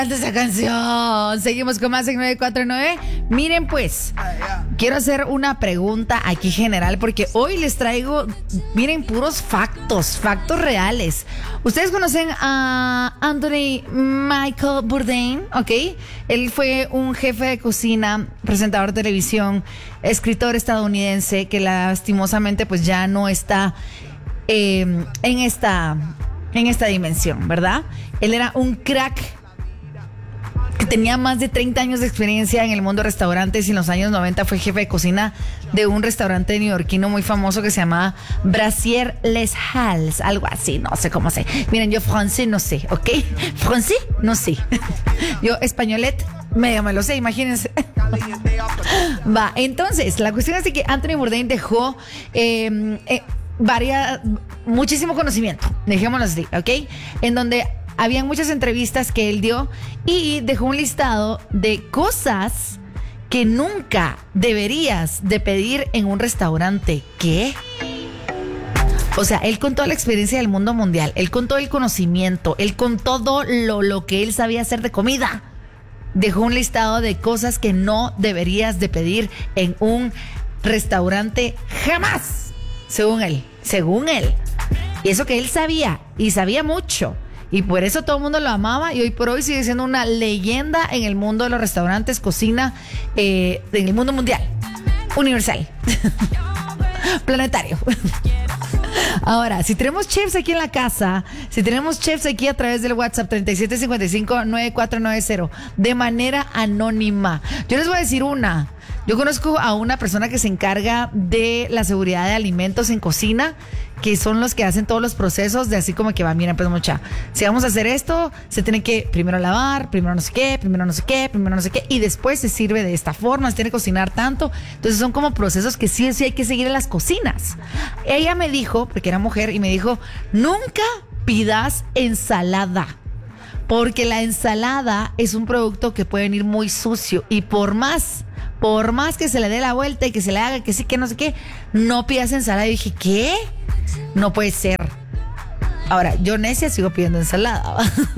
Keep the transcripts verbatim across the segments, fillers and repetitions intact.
de esa canción. Seguimos con más en nueve cuatro nueve. Miren pues, quiero hacer una pregunta aquí general porque hoy les traigo, miren, puros factos, factos reales. Ustedes conocen a Anthony Michael Bourdain, ¿ok? Él fue un jefe de cocina, presentador de televisión, escritor estadounidense que lastimosamente pues ya no está eh, en esta, en esta dimensión, ¿verdad? Él era un crack que tenía más de treinta años de experiencia en el mundo de restaurantes y en los años noventa fue jefe de cocina de un restaurante neoyorquino muy famoso que se llamaba Brasier Les Halles, algo así, no sé cómo sé. Miren, yo francés no sé, ¿ok? Francés no sé. Yo españolet medio me lo sé, imagínense. Va, entonces, la cuestión es de que Anthony Bourdain dejó eh, eh, varias, muchísimo conocimiento, dejémoslo así, ¿ok? En donde habían muchas entrevistas que él dio y dejó un listado de cosas que nunca deberías de pedir en un restaurante. ¿Qué? O sea, él con toda la experiencia del mundo mundial, él con todo el conocimiento, él con todo lo, lo que él sabía hacer de comida, dejó un listado de cosas que no deberías de pedir en un restaurante jamás, según él, según él. Y eso que él sabía, y sabía mucho. Y por eso todo el mundo lo amaba y hoy por hoy sigue siendo una leyenda en el mundo de los restaurantes, cocina, eh, en el mundo mundial, universal, planetario. Ahora, si tenemos chefs aquí en la casa, si tenemos chefs aquí a través del WhatsApp treinta y siete cincuenta y cinco, noventa y cuatro noventa de manera anónima, yo les voy a decir una. Yo conozco a una persona que se encarga de la seguridad de alimentos en cocina, que son los que hacen todos los procesos de así como que va, miren, pues mucha, si vamos a hacer esto, se tiene que primero lavar, primero no sé qué, primero no sé qué, primero no sé qué, y después se sirve de esta forma, se tiene que cocinar tanto. Entonces son como procesos que sí o sí hay que seguir en las cocinas. Ella me dijo, porque era mujer, y me dijo, nunca pidas ensalada, porque la ensalada es un producto que puede venir muy sucio y por más... Por más que se le dé la vuelta y que se le haga que sí, que no sé qué, no pidas ensalada. Y dije, ¿qué? No puede ser. Ahora, yo necia sigo pidiendo ensalada.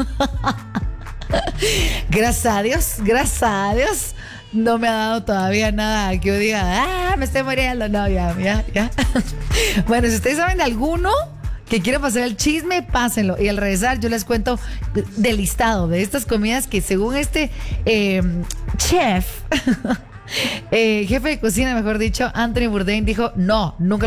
Gracias a Dios, gracias a Dios. No me ha dado todavía nada que yo diga, ah, me estoy muriendo. No, ya, ya, ya. Bueno, si ustedes saben de alguno que quiera pasar el chisme, pásenlo. Y al regresar yo les cuento del listado de estas comidas que según este eh, chef... Eh, jefe de cocina, mejor dicho, Anthony Bourdain dijo, no, nunca